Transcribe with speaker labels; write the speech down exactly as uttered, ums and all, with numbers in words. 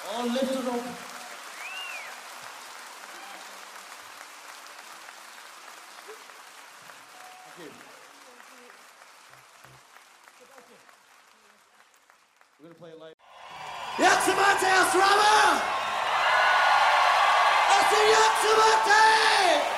Speaker 1: All lifted up. Thank you. We're going to play it live. Yaxshi Matey, Asrama! I see Yaxshi Matey!